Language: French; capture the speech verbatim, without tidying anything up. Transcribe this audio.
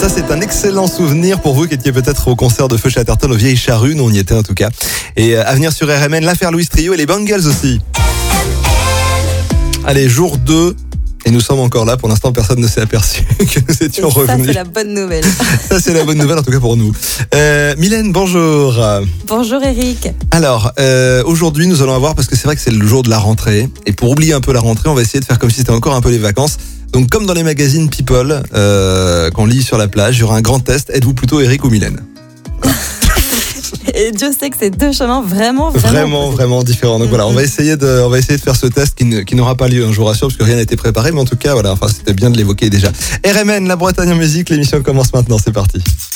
Ça, c'est un excellent souvenir pour vous qui étiez peut-être au concert de Feu Chatterton aux Vieilles Charrues. Nous, on y était en tout cas. Et à venir sur R M N, l'affaire Louis Trio et les Bangles aussi. Allez, jour deux. Et nous sommes encore là. Pour l'instant, personne ne s'est aperçu que nous étions et ça, revenus. Ça, c'est la bonne nouvelle. Ça, c'est la bonne nouvelle, en tout cas pour nous. Euh, Mylène, bonjour. Bonjour Eric. Alors, euh, aujourd'hui, nous allons avoir, parce que c'est vrai que c'est le jour de la rentrée, et pour oublier un peu la rentrée, on va essayer de faire comme si c'était encore un peu les vacances. Donc, comme dans les magazines People, euh, qu'on lit sur la plage, il y aura un grand test. Êtes-vous plutôt Eric ou Mylène ? Et Dieu sait que c'est deux chemins vraiment, vraiment, vraiment, vraiment différents. Donc voilà, on va essayer de, on va essayer de faire ce test qui, ne, qui n'aura pas lieu, hein, je vous rassure, parce que rien n'a été préparé. Mais en tout cas, voilà, enfin, c'était bien de l'évoquer déjà. R M N, la Bretagne en musique, l'émission commence maintenant. C'est parti.